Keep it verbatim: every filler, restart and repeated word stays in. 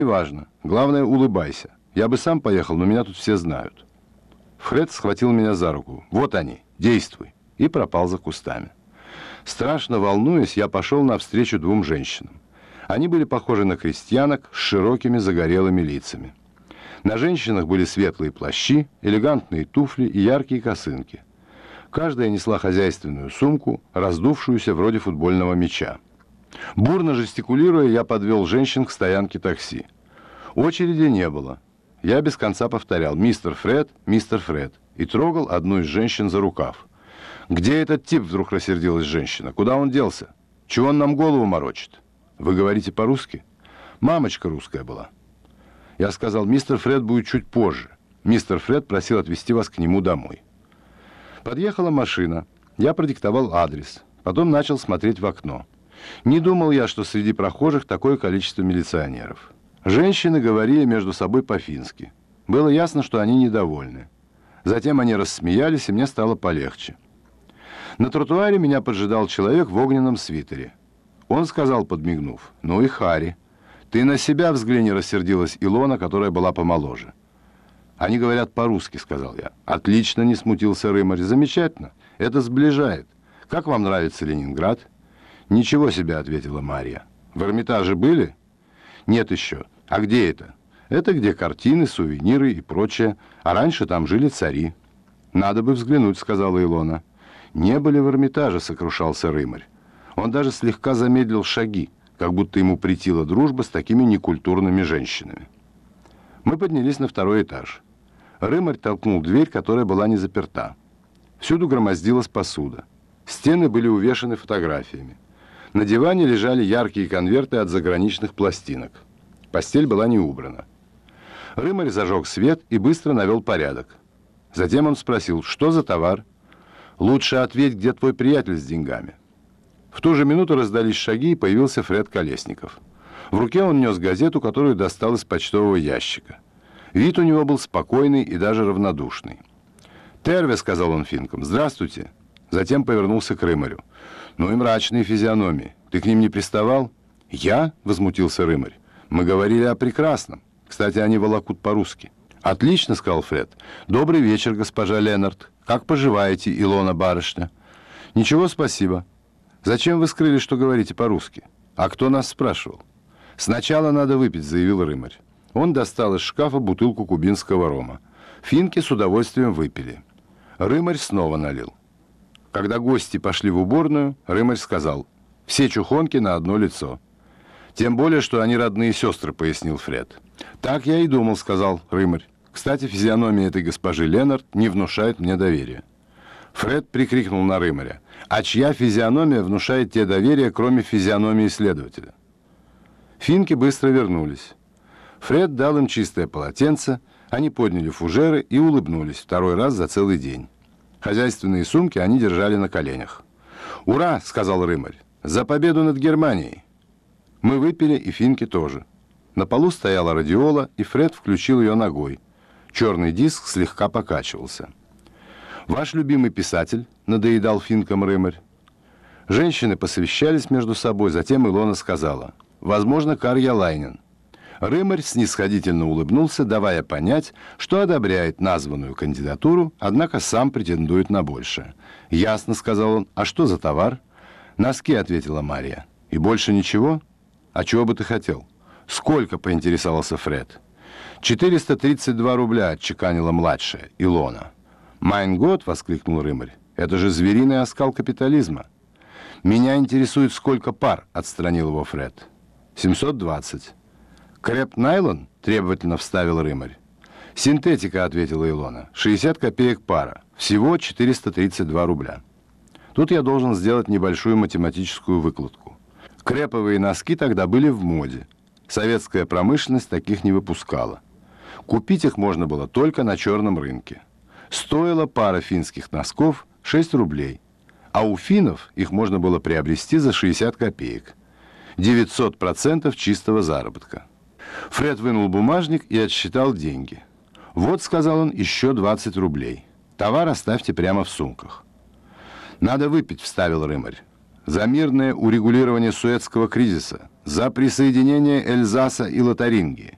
Неважно. Главное, улыбайся. Я бы сам поехал, но меня тут все знают. Фред схватил меня за руку. Вот они, действуй. И пропал за кустами. Страшно волнуясь, я пошел навстречу двум женщинам. Они были похожи на крестьянок с широкими загорелыми лицами. На женщинах были светлые плащи, элегантные туфли и яркие косынки. Каждая несла хозяйственную сумку, раздувшуюся вроде футбольного мяча. Бурно жестикулируя, я подвел женщин к стоянке такси. Очереди не было. Я без конца повторял «Мистер Фред, мистер Фред» и трогал одну из женщин за рукав. «Где этот тип?» — вдруг рассердилась женщина. «Куда он делся? Чего он нам голову морочит? Вы говорите по-русски?» «Мамочка русская была». Я сказал «Мистер Фред будет чуть позже». Мистер Фред просил отвезти вас к нему домой. Подъехала машина. Я продиктовал адрес. Потом начал смотреть в окно. Не думал я, что среди прохожих такое количество милиционеров. Женщины говорили между собой по-фински. Было ясно, что они недовольны. Затем они рассмеялись, и мне стало полегче. На тротуаре меня поджидал человек в огненном свитере. Он сказал, подмигнув: «Ну и Харри. Ты на себя взгляни», — рассердилась Илона, которая была помоложе. «Они говорят по-русски», — сказал я. «Отлично», — не смутился Рымарь. «Замечательно. Это сближает. Как вам нравится Ленинград?» «Ничего себе», — ответила Марья. «В Эрмитаже были?» «Нет еще. А где это?» «Это где картины, сувениры и прочее. А раньше там жили цари». «Надо бы взглянуть», — сказала Илона. «Не были в Эрмитаже», — сокрушался Рымарь. Он даже слегка замедлил шаги, как будто ему претила дружба с такими некультурными женщинами. Мы поднялись на второй этаж. Рымарь толкнул дверь, которая была не заперта. Всюду громоздилась посуда. Стены были увешаны фотографиями. На диване лежали яркие конверты от заграничных пластинок. Постель была не убрана. Рымарь зажег свет и быстро навел порядок. Затем он спросил: «Что за товар?» «Лучше ответь, где твой приятель с деньгами». В ту же минуту раздались шаги, и появился Фред Колесников. В руке он нес газету, которую достал из почтового ящика. Вид у него был спокойный и даже равнодушный. «Терве», — сказал он финкам, — «здравствуйте». Затем повернулся к Рымарю. «Ну и мрачные физиономии. Ты к ним не приставал?» «Я?» — возмутился Рымарь. «Мы говорили о прекрасном. Кстати, они волокут по-русски». «Отлично», — сказал Фред. «Добрый вечер, госпожа Ленард. Как поживаете, Илона барышня?» «Ничего, спасибо». «Зачем вы скрыли, что говорите по-русски?» «А кто нас спрашивал?» «Сначала надо выпить», — заявил Рымарь. Он достал из шкафа бутылку кубинского рома. Финки с удовольствием выпили. Рымарь снова налил. Когда гости пошли в уборную, Рымарь сказал: «Все чухонки на одно лицо». «Тем более, что они родные сестры», — пояснил Фред. «Так я и думал», — сказал Рымарь. «Кстати, физиономия этой госпожи Ленард не внушает мне доверия». Фред прикрикнул на Рымаря: «А чья физиономия внушает тебе доверие, кроме физиономии следователя?» Финки быстро вернулись. Фред дал им чистое полотенце, они подняли фужеры и улыбнулись второй раз за целый день. Хозяйственные сумки они держали на коленях. «Ура!» — сказал Рымарь. «За победу над Германией!» Мы выпили, и финки тоже. На полу стояла радиола, и Фред включил ее ногой. Черный диск слегка покачивался. «Ваш любимый писатель?» — надоедал финкам Рымарь. Женщины посовещались между собой, затем Илона сказала: «Возможно, Карья Лайнен». Рымарь снисходительно улыбнулся, давая понять, что одобряет названную кандидатуру, однако сам претендует на большее. «Ясно», — сказал он. «А что за товар?» «Носки», — ответила Марья. «И больше ничего?» «А чего бы ты хотел?» «Сколько?» — поинтересовался Фред. «четыреста тридцать два рубля», — отчеканила младшая, Илона. «Майн год!» — воскликнул Рымарь. «Это же звериный оскал капитализма». «Меня интересует, сколько пар», — отстранил его Фред. «семьсот двадцать». «Креп-найлон?» — требовательно вставил Рымарь. «Синтетика», — ответила Илона. «шестьдесят копеек пара. Всего четыреста тридцать два рубля». Тут я должен сделать небольшую математическую выкладку. Креповые носки тогда были в моде. Советская промышленность таких не выпускала. Купить их можно было только на черном рынке. Стоила пара финских носков шесть рублей, а у финнов их можно было приобрести за шестьдесят копеек. девятьсот процентов чистого заработка. Фред вынул бумажник и отсчитал деньги. «Вот», — сказал он, — «еще двадцать рублей. Товар оставьте прямо в сумках». «Надо выпить», — вставил Рымарь. «За мирное урегулирование Суэцкого кризиса, за присоединение Эльзаса и Лотарингии».